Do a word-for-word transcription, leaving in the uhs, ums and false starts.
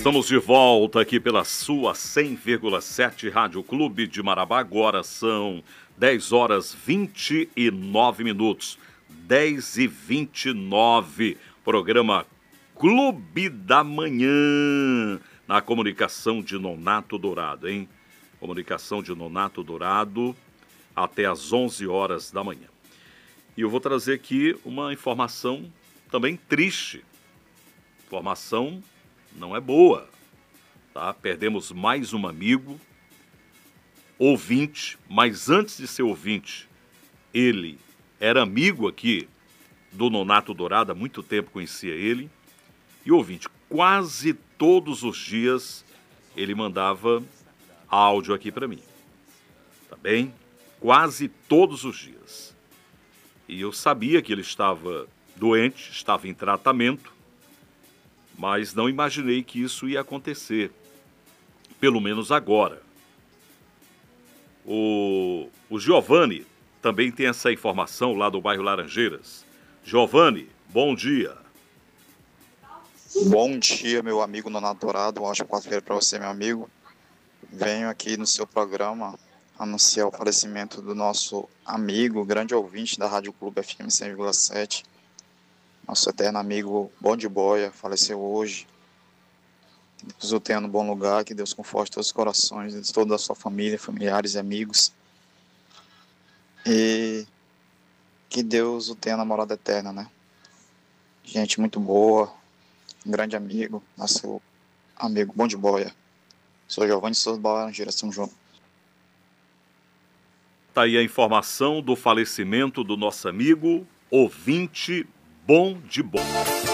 Estamos de volta aqui pela sua cem vírgula sete Rádio Clube de Marabá. Agora são dez horas vinte e nove minutos. dez e vinte e nove. Programa Clube da Manhã. Na comunicação de Nonato Dourado, hein? Comunicação de Nonato Dourado até às onze horas da manhã. E eu vou trazer aqui uma informação também triste. Informação não é boa, tá? Perdemos mais um amigo, ouvinte, mas antes de ser ouvinte, ele era amigo aqui do Nonato Dourado, há muito tempo conhecia ele, e ouvinte, quase todos os dias ele mandava áudio aqui para mim, tá bem? Quase todos os dias. E eu sabia que ele estava doente, estava em tratamento, mas não imaginei que isso ia acontecer, pelo menos agora. O, o Giovanni também tem essa informação lá do bairro Laranjeiras. Giovanni, bom dia. Bom dia, meu amigo Nonato Dourado. Uma ótima quarta-feira para você, meu amigo. Venho aqui no seu programa anunciar o falecimento do nosso amigo, grande ouvinte da Rádio Clube F M cem vírgula sete. Nosso eterno amigo Bom de Boia faleceu hoje. Que Deus o tenha no bom lugar, que Deus conforte todos os corações de toda a sua família, familiares e amigos. E que Deus o tenha na morada eterna, né? Gente muito boa, um grande amigo, nosso amigo Bom de Boia. Sou Giovanni Souza da Laranjeira, São João. Tá aí a informação do falecimento do nosso amigo, ouvinte Bom de Boia.